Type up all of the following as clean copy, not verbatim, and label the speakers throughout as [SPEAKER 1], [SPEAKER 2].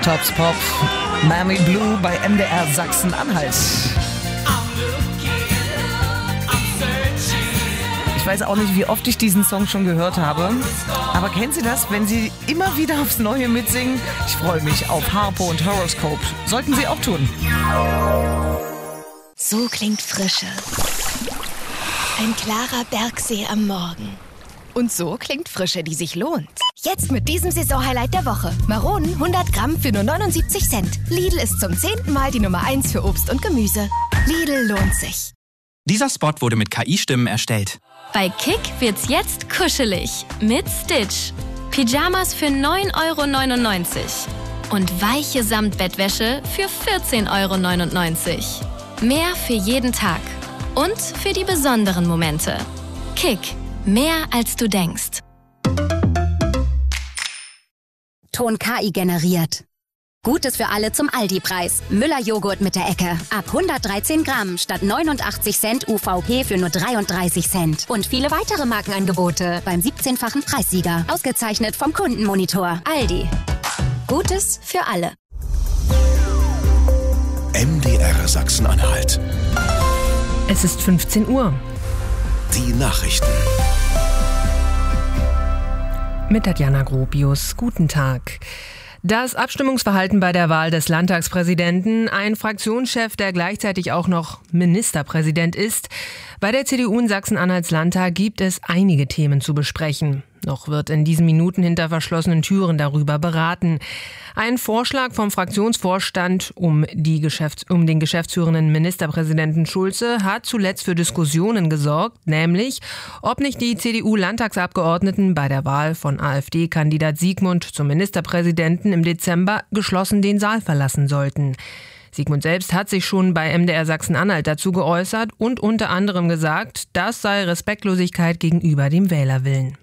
[SPEAKER 1] Tops Pop, Miami Blue bei MDR Sachsen-Anhalt. Ich weiß auch nicht, wie oft ich diesen Song schon gehört habe. Aber kennen Sie das, wenn Sie immer wieder aufs Neue mitsingen? Ich freue mich auf Harpo und Horoscope. Sollten Sie auch tun.
[SPEAKER 2] So klingt Frische. Ein klarer Bergsee am Morgen. Und so klingt Frische, die sich lohnt. Jetzt mit diesem Saisonhighlight der Woche. Maronen 100 Gramm für nur 79 Cent. Lidl ist zum 10. Mal die Nummer 1 für Obst und Gemüse. Lidl lohnt sich.
[SPEAKER 3] Dieser Spot wurde mit KI-Stimmen erstellt.
[SPEAKER 4] Bei Kick wird's jetzt kuschelig mit Stitch. Pyjamas für 9,99 € und weiche Samtbettwäsche für 14,99 €. Mehr für jeden Tag und für die besonderen Momente. Kick, mehr als du denkst.
[SPEAKER 5] Ton KI generiert. Gutes für alle zum Aldi-Preis. Müller-Joghurt mit der Ecke. Ab 113 Gramm statt 89 Cent UVP für nur 33 Cent. Und viele weitere Markenangebote beim 17-fachen Preissieger. Ausgezeichnet vom Kundenmonitor. Aldi. Gutes für alle.
[SPEAKER 6] MDR Sachsen-Anhalt.
[SPEAKER 7] Es ist 15 Uhr.
[SPEAKER 6] Die Nachrichten.
[SPEAKER 7] Mit Tatjana Gropius. Guten Tag. Das Abstimmungsverhalten bei der Wahl des Landtagspräsidenten, ein Fraktionschef, der gleichzeitig auch noch Ministerpräsident ist. Bei der CDU in Sachsen-Anhalts Landtag gibt es einige Themen zu besprechen. Noch wird in diesen Minuten hinter verschlossenen Türen darüber beraten. Ein Vorschlag vom Fraktionsvorstand um den geschäftsführenden Ministerpräsidenten Schulze hat zuletzt für Diskussionen gesorgt, nämlich ob nicht die CDU-Landtagsabgeordneten bei der Wahl von AfD-Kandidat Siegmund zum Ministerpräsidenten im Dezember geschlossen den Saal verlassen sollten. Siegmund selbst hat sich schon bei MDR Sachsen-Anhalt dazu geäußert und unter anderem gesagt, das sei Respektlosigkeit gegenüber dem Wählerwillen.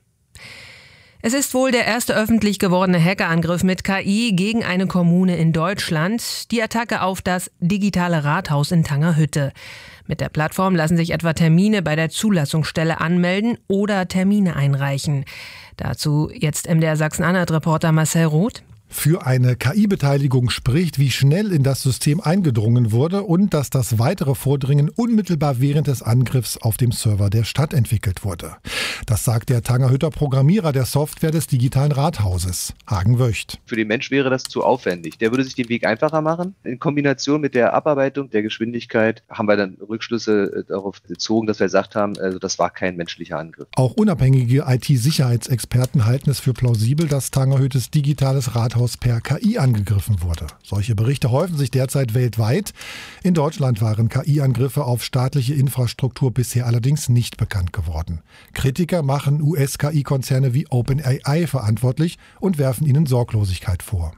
[SPEAKER 7] Es ist wohl der erste öffentlich gewordene Hackerangriff mit KI gegen eine Kommune in Deutschland, die Attacke auf das digitale Rathaus in Tangerhütte. Mit der Plattform lassen sich etwa Termine bei der Zulassungsstelle anmelden oder Termine einreichen. Dazu jetzt MDR Sachsen-Anhalt-Reporter Marcel Roth.
[SPEAKER 8] Für eine KI-Beteiligung spricht, wie schnell in das System eingedrungen wurde und dass das weitere Vordringen unmittelbar während des Angriffs auf dem Server der Stadt entwickelt wurde. Das sagt der Tangerhütter Programmierer der Software des digitalen Rathauses, Hagen Wöcht.
[SPEAKER 9] Für den Mensch wäre das zu aufwendig. Der würde sich den Weg einfacher machen. In Kombination mit der Abarbeitung der Geschwindigkeit haben wir dann Rückschlüsse darauf gezogen, dass wir gesagt haben, also das war kein menschlicher Angriff.
[SPEAKER 8] Auch unabhängige IT-Sicherheitsexperten halten es für plausibel, dass Tangerhüttes digitales Rathaus per KI angegriffen wurde. Solche Berichte häufen sich derzeit weltweit. In Deutschland waren KI-Angriffe auf staatliche Infrastruktur bisher allerdings nicht bekannt geworden. Kritiker machen US-KI-Konzerne wie OpenAI verantwortlich und werfen ihnen Sorglosigkeit vor.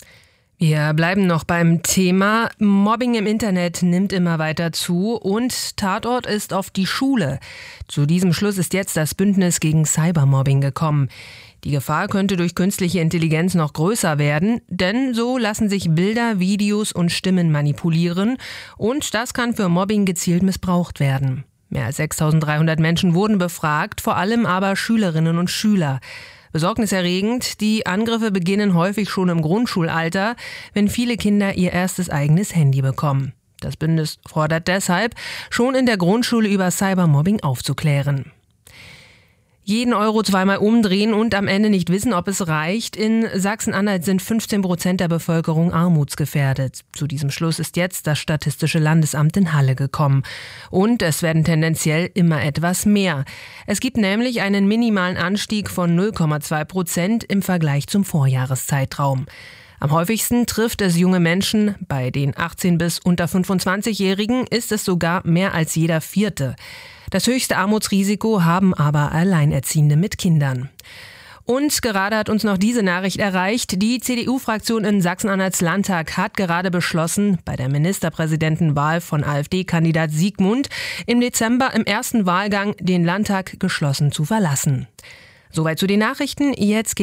[SPEAKER 7] Wir bleiben noch beim Thema. Mobbing im Internet nimmt immer weiter zu und Tatort ist oft die Schule. Zu diesem Schluss ist jetzt das Bündnis gegen Cybermobbing gekommen. Die Gefahr könnte durch künstliche Intelligenz noch größer werden, denn so lassen sich Bilder, Videos und Stimmen manipulieren und das kann für Mobbing gezielt missbraucht werden. Mehr als 6.300 Menschen wurden befragt, vor allem aber Schülerinnen und Schüler. Besorgniserregend, die Angriffe beginnen häufig schon im Grundschulalter, wenn viele Kinder ihr erstes eigenes Handy bekommen. Das Bündnis fordert deshalb, schon in der Grundschule über Cybermobbing aufzuklären. Jeden Euro zweimal umdrehen und am Ende nicht wissen, ob es reicht. In Sachsen-Anhalt sind 15% der Bevölkerung armutsgefährdet. Zu diesem Schluss ist jetzt das Statistische Landesamt in Halle gekommen. Und es werden tendenziell immer etwas mehr. Es gibt nämlich einen minimalen Anstieg von 0,2% im Vergleich zum Vorjahreszeitraum. Am häufigsten trifft es junge Menschen. Bei den 18- bis unter 25-Jährigen ist es sogar mehr als jeder Vierte. Das höchste Armutsrisiko haben aber Alleinerziehende mit Kindern. Und gerade hat uns noch diese Nachricht erreicht. Die CDU-Fraktion in Sachsen-Anhalts Landtag hat gerade beschlossen, bei der Ministerpräsidentenwahl von AfD-Kandidat Siegmund im Dezember im ersten Wahlgang den Landtag geschlossen zu verlassen. Soweit zu den Nachrichten. Jetzt